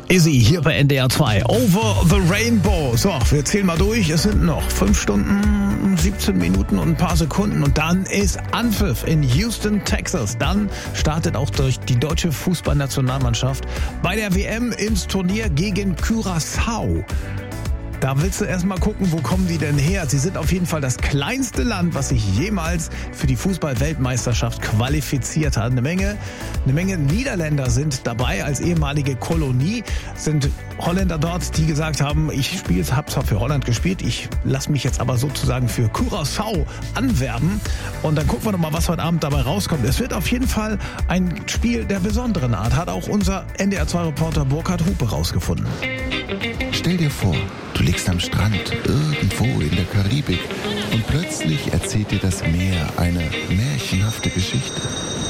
Izzy hier bei NDR 2. Over the Rainbow. So, wir zählen mal durch. Es sind noch 5 Stunden, 17 Minuten und ein paar Sekunden. Und dann ist Anpfiff in Houston, Texas. Dann startet auch durch die deutsche Fußballnationalmannschaft bei der WM ins Turnier gegen Curaçao. Da willst du erstmal gucken, wo kommen die denn her? Sie sind auf jeden Fall das kleinste Land, was sich jemals für die Fußball-Weltmeisterschaft qualifiziert hat. Eine Menge Niederländer sind dabei als ehemalige Kolonie. Sind Holländer dort, die gesagt haben, habe zwar für Holland gespielt, ich lasse mich jetzt aber sozusagen für Curaçao anwerben. Und dann gucken wir doch mal, was heute Abend dabei rauskommt. Es wird auf jeden Fall ein Spiel der besonderen Art, hat auch unser NDR2-Reporter Burkhard Hupe rausgefunden. Stell dir vor, du liegst am Strand, irgendwo in der Karibik, und plötzlich erzählt dir das Meer eine märchenhafte Geschichte.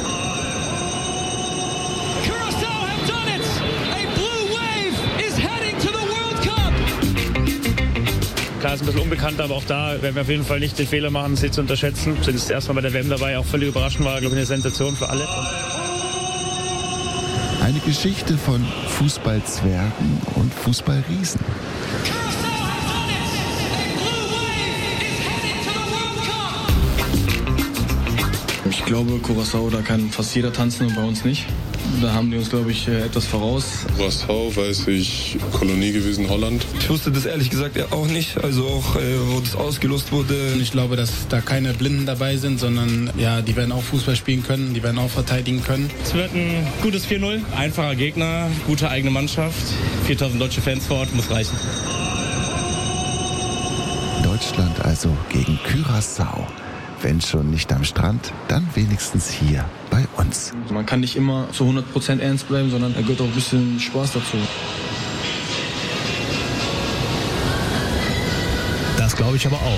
Curaçao have done it! A blue wave is heading to the World Cup! Klar, ist ein bisschen unbekannt, aber auch da werden wir auf jeden Fall nicht den Fehler machen, sie zu unterschätzen. Sind das erste Mal bei der WM dabei, auch völlig überraschend, war, glaube ich, eine Sensation für alle. Eine Geschichte von Fußballzwergen und Fußballriesen. Ich glaube, Curaçao, da kann fast jeder tanzen und bei uns nicht. Da haben die uns, glaube ich, etwas voraus. Curaçao, weiß ich, Kolonie gewesen, Holland. Ich wusste das ehrlich gesagt ja auch nicht, also auch wo das ausgelost wurde. Ich glaube, dass da keine Blinden dabei sind, sondern ja, die werden auch Fußball spielen können, die werden auch verteidigen können. Es wird ein gutes 4-0, einfacher Gegner, gute eigene Mannschaft, 4000 deutsche Fans vor Ort, muss reichen. Deutschland also gegen Curaçao. Wenn schon nicht am Strand, dann wenigstens hier bei uns. Man kann nicht immer zu 100% ernst bleiben, sondern da gehört auch ein bisschen Spaß dazu. Das glaube ich aber auch.